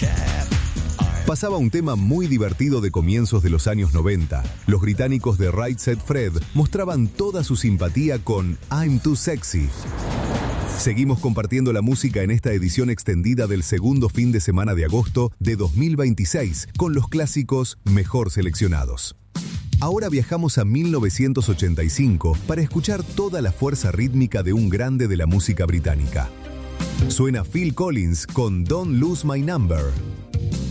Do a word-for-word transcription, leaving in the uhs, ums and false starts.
Pasaba un tema muy divertido de comienzos de los años noventa. Los británicos de Right Said Fred mostraban toda su simpatía con I'm Too Sexy. Seguimos compartiendo la música en esta edición extendida del segundo fin de semana de agosto de dos mil veintiséis con los clásicos mejor seleccionados. Ahora viajamos a mil novecientos ochenta y cinco para escuchar toda la fuerza rítmica de un grande de la música británica. Suena Phil Collins con Don't Lose My Number.